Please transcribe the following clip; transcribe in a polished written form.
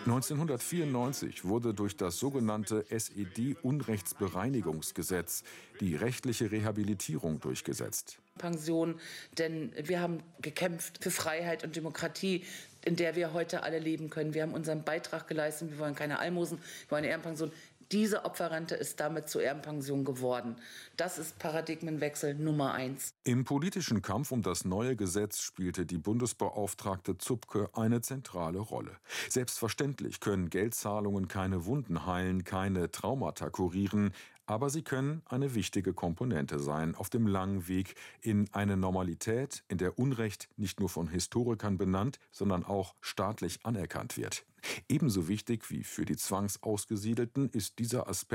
1994 wurde durch das sogenannte SED-Unrechtsbereinigungsgesetz die rechtliche Rehabilitierung durchgesetzt. Pension, denn wir haben gekämpft für Freiheit und Demokratie, in der wir heute alle leben können. Wir haben unseren Beitrag geleistet, wir wollen keine Almosen, wir wollen eine Ehrenpension. Diese Opferrente ist damit zur Ehrenpension geworden. Das ist Paradigmenwechsel Nummer 1. Im politischen Kampf um das neue Gesetz spielte die Bundesbeauftragte Zupke eine zentrale Rolle. Selbstverständlich können Geldzahlungen keine Wunden heilen, keine Traumata kurieren, aber sie können eine wichtige Komponente sein auf dem langen Weg in eine Normalität, in der Unrecht nicht nur von Historikern benannt, sondern auch staatlich anerkannt wird. Ebenso wichtig wie für die Zwangsausgesiedelten ist dieser Aspekt